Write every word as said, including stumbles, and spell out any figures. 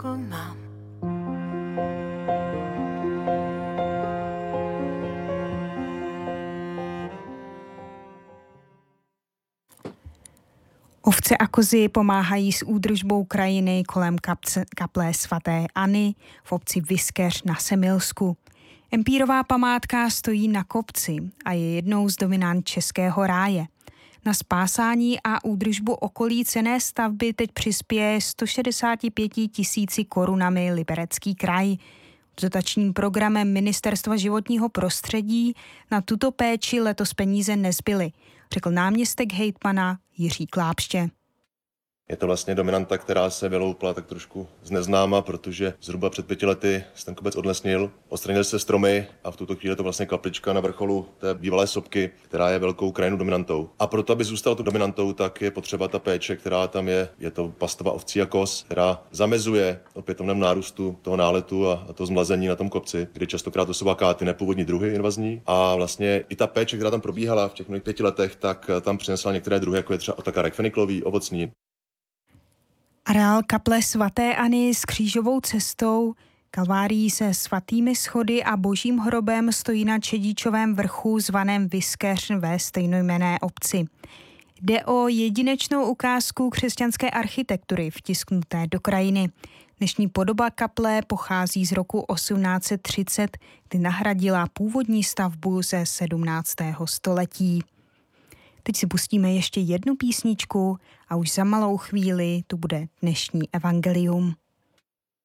jako mám. Ovce a kozy pomáhají s údržbou krajiny kolem kapce, kaple svaté Anny v obci Vyskeř na Semilsku. Empírová památka stojí na kopci a je jednou z dominant Českého ráje. Na spásání a údržbu okolí cenné stavby teď přispěje sto šedesát pět tisíci korunami Liberecký kraj. Dotačním programem Ministerstva životního prostředí na tuto péči letos peníze nezbyly, řekl náměstek hejtmana Jiří Klápště. Je to vlastně dominanta, která se vyloupla tak trošku z neznáma, protože zhruba před pěti lety se ten kobec odlesnil, odstranily se stromy a v tuto chvíli je to vlastně kaplička na vrcholu té bývalé sopky, která je velkou krajinnou dominantou. A proto, aby zůstala tu dominantou, tak je potřeba ta péče, která tam je. Je to pastava ovcí a koz, která zamezuje opětovném nárůstu toho náletu a, a to zmlazení na tom kopci, kdy častokrát to jsou vakáty, nepůvodní druhy invazní. A vlastně i ta péče, která tam probíhala v těch minulých pěti letech, tak tam přinesla některé druhy, jako je třeba otakar feniklový, ovocný. Areál kaple svaté Anny s křížovou cestou, kalvárií se svatými schody a božím hrobem stojí na Čedíčovém vrchu zvaném Vyskeř ve stejnojmenné obci. Jde o jedinečnou ukázku křesťanské architektury vtisknuté do krajiny. Dnešní podoba kaple pochází z roku osmnáct set třicet, kdy nahradila původní stavbu ze sedmnáctého století. Teď si pustíme ještě jednu písničku a už za malou chvíli tu bude dnešní evangelium.